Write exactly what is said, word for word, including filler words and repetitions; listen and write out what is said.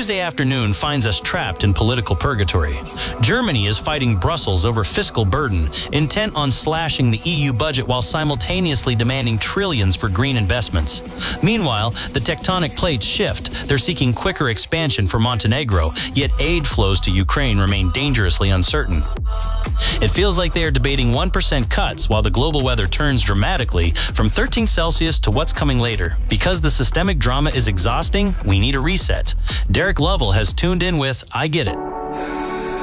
Tuesday afternoon finds us trapped in political purgatory. Germany is fighting Brussels over fiscal burden, intent on slashing the E U budget while simultaneously demanding trillions for green investments. Meanwhile, the tectonic plates shift. They're seeking quicker expansion for Montenegro, yet aid flows to Ukraine remain dangerously uncertain. It feels like they are debating one percent cuts while the global weather turns dramatically from thirteen Celsius to what's coming later. Because the systemic drama is exhausting, we need a reset. Derek Lovell has tuned in with I Get It.